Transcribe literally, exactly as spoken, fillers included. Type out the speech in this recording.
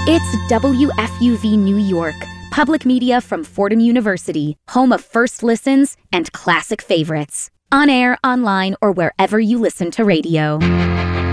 It's W F U V New York, public media from Fordham University, home of first listens and classic favorites. On air, online, or wherever you listen to radio.